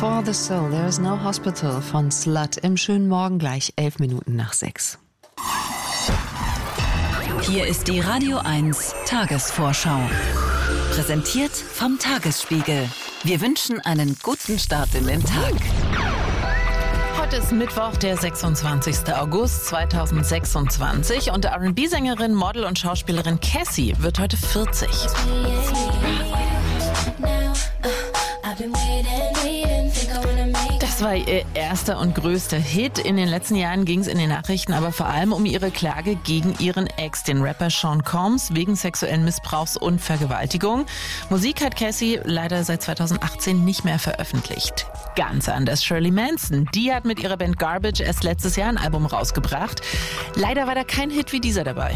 For the Soul, There is no Hospital von Slut im schönen Morgen gleich 11 Minuten nach 6. Hier ist die Radio 1 Tagesvorschau. Präsentiert vom Tagesspiegel. Wir wünschen einen guten Start in den Tag. Heute ist Mittwoch, der 26. August 2026 und R&B-Sängerin, Model und Schauspielerin Cassie wird heute 40. Das war ihr erster und größter Hit. In den letzten Jahren ging es in den Nachrichten aber vor allem um ihre Klage gegen ihren Ex, den Rapper Sean Combs, wegen sexuellen Missbrauchs und Vergewaltigung. Musik hat Cassie leider seit 2018 nicht mehr veröffentlicht. Ganz anders Shirley Manson. Die hat mit ihrer Band Garbage erst letztes Jahr ein Album rausgebracht. Leider war da kein Hit wie dieser dabei.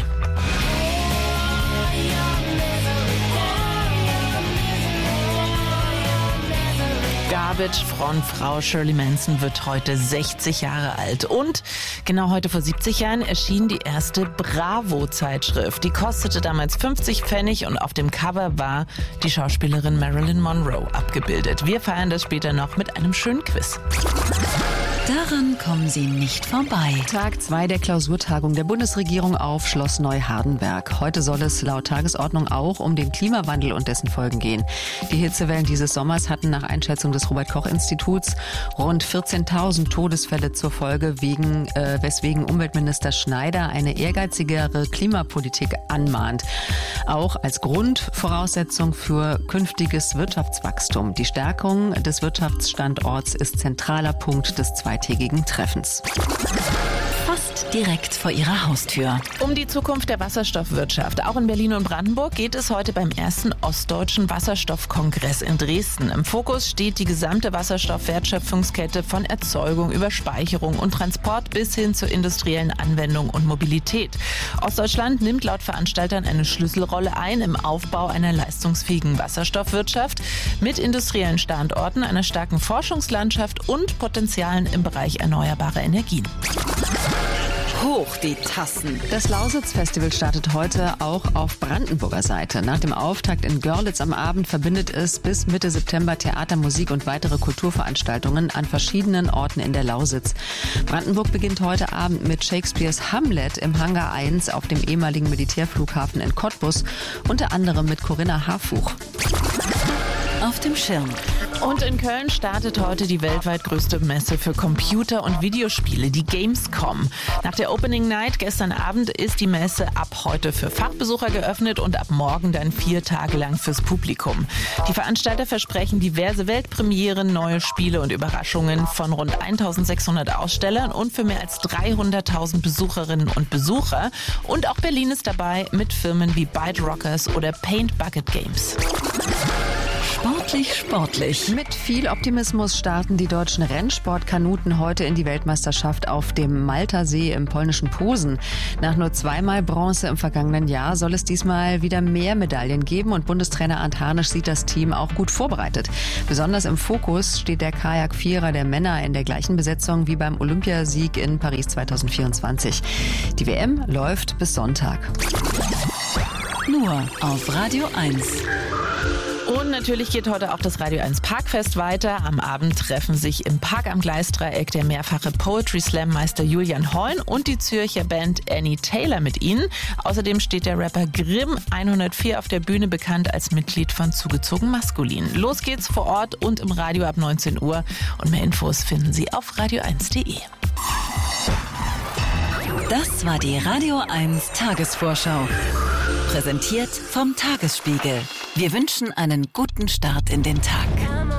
Garbage-Frontfrau Shirley Manson wird heute 60 Jahre alt. Und genau heute vor 70 Jahren erschien die erste Bravo-Zeitschrift. Die kostete damals 50 Pfennig und auf dem Cover war die Schauspielerin Marilyn Monroe abgebildet. Wir feiern das später noch mit einem schönen Quiz. Daran kommen Sie nicht vorbei. Tag 2 der Klausurtagung der Bundesregierung auf Schloss Neuhardenberg. Heute soll es laut Tagesordnung auch um den Klimawandel und dessen Folgen gehen. Die Hitzewellen dieses Sommers hatten nach Einschätzung des Robert-Koch-Instituts rund 14.000 Todesfälle zur Folge, weswegen Umweltminister Schneider eine ehrgeizigere Klimapolitik anmahnt. Auch als Grundvoraussetzung für künftiges Wirtschaftswachstum. Die Stärkung des Wirtschaftsstandorts ist zentraler Punkt des zweitägigen Treffens. Fast direkt vor Ihrer Haustür. Um die Zukunft der Wasserstoffwirtschaft. Auch in Berlin und Brandenburg geht es heute beim ersten Ostdeutschen Wasserstoffkongress in Dresden. Im Fokus steht die gesamte Wasserstoffwertschöpfungskette von Erzeugung über Speicherung und Transport bis hin zur industriellen Anwendung und Mobilität. Ostdeutschland nimmt laut Veranstaltern eine Schlüsselrolle ein im Aufbau einer leistungsfähigen Wasserstoffwirtschaft mit industriellen Standorten, einer starken Forschungslandschaft und Potenzialen im Bereich erneuerbarer Energien. Hoch die Tassen. Das Lausitz-Festival startet heute auch auf Brandenburger Seite. Nach dem Auftakt in Görlitz am Abend verbindet es bis Mitte September Theater, Musik und weitere Kulturveranstaltungen an verschiedenen Orten in der Lausitz. Brandenburg beginnt heute Abend mit Shakespeares Hamlet im Hangar 1 auf dem ehemaligen Militärflughafen in Cottbus, unter anderem mit Corinna Harfuch. Auf dem Schirm. Und in Köln startet heute die weltweit größte Messe für Computer- und Videospiele, die Gamescom. Nach der Opening Night gestern Abend ist die Messe ab heute für Fachbesucher geöffnet und ab morgen dann 4 Tage lang fürs Publikum. Die Veranstalter versprechen diverse Weltpremieren, neue Spiele und Überraschungen von rund 1.600 Ausstellern und für mehr als 300.000 Besucherinnen und Besucher. Und auch Berlin ist dabei mit Firmen wie Byte Rockers oder Paint Bucket Games. Sportlich. Mit viel Optimismus starten die deutschen Rennsportkanuten heute in die Weltmeisterschaft auf dem Maltersee im polnischen Posen. Nach nur 2-mal Bronze im vergangenen Jahr soll es diesmal wieder mehr Medaillen geben und Bundestrainer Arndt Harnisch sieht das Team auch gut vorbereitet. Besonders im Fokus steht der Kajak-Vierer der Männer in der gleichen Besetzung wie beim Olympiasieg in Paris 2024. Die WM läuft bis Sonntag. Nur auf Radio 1. Und natürlich geht heute auch das Radio 1 Parkfest weiter. Am Abend treffen sich im Park am Gleisdreieck der mehrfache Poetry Slam Meister Julian Heun und die Zürcher Band Annie Taylor mit ihnen. Außerdem steht der Rapper Grimm 104 auf der Bühne, bekannt als Mitglied von Zugezogen Maskulin. Los geht's vor Ort und im Radio ab 19 Uhr. Und mehr Infos finden Sie auf radio1.de. Das war die Radio 1 Tagesvorschau. Präsentiert vom Tagesspiegel. Wir wünschen einen guten Start in den Tag.